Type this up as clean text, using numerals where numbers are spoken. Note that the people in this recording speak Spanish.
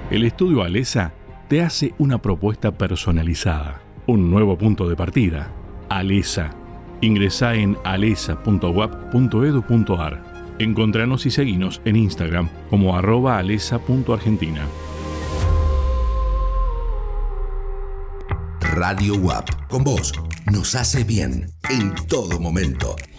El estudio Alesa te hace una propuesta personalizada, un nuevo punto de partida. Alesa. Ingresá en alesa.uap.edu.ar. Encontranos y seguinos en Instagram como @alesa.argentina. Radio UAP, con vos, nos hace bien en todo momento.